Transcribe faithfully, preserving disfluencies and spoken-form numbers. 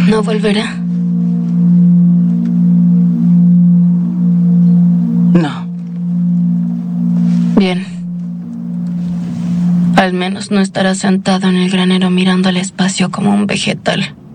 ¿No volverá? No. Bien. Al menos no estará sentado en el granero mirando al espacio como un vegetal.